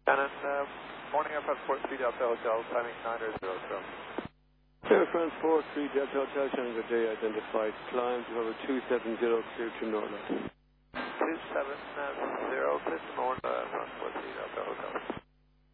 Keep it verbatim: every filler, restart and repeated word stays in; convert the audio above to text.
Shannon, uh, morning Air France four three Delta Hotel, timing niner zero zero. Air France four three Delta Hotel, Shannon, good day, identified. Climb to over two seven zero, clear to Norland. two seven zero, clear to Norland, uh, France four three Delta Hotel.